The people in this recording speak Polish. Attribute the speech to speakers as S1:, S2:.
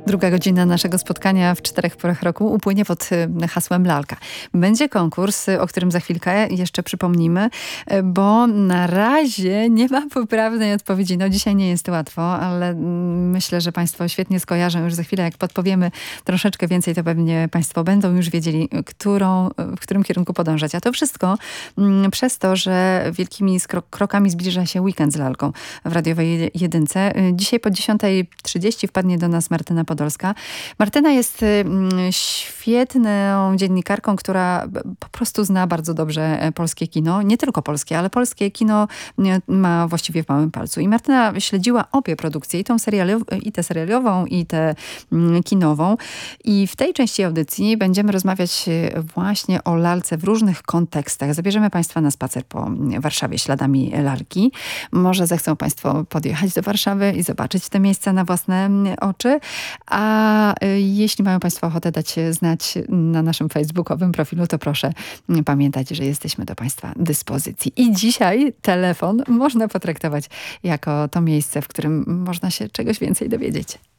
S1: Druga godzina naszego spotkania w 4 porach roku upłynie pod hasłem lalka. Będzie konkurs, o którym za chwilkę jeszcze przypomnimy, bo na razie nie ma poprawnej odpowiedzi. No dzisiaj nie jest łatwo, ale myślę, że Państwo świetnie skojarzą już za chwilę. Jak podpowiemy troszeczkę więcej, to pewnie Państwo będą już wiedzieli, w którym kierunku podążać. A to wszystko przez to, że wielkimi krokami zbliża się weekend z lalką w radiowej jedynce. Dzisiaj po 10:30 wpadnie do nas Martyna Podolska. Martyna jest świetną dziennikarką, która po prostu zna bardzo dobrze polskie kino. Nie tylko polskie, ale polskie kino ma właściwie w małym palcu. I Martyna śledziła obie produkcje, i tę serialową, i tę kinową. I w tej części audycji będziemy rozmawiać właśnie o lalce w różnych kontekstach. Zabierzemy Państwa na spacer po Warszawie śladami lalki. Może zechcą Państwo podjechać do Warszawy i zobaczyć te miejsca na własne oczy. A jeśli mają Państwo ochotę dać się znać na naszym facebookowym profilu, to proszę pamiętać, że jesteśmy do Państwa dyspozycji. I dzisiaj telefon można potraktować jako to miejsce, w którym można się czegoś więcej dowiedzieć.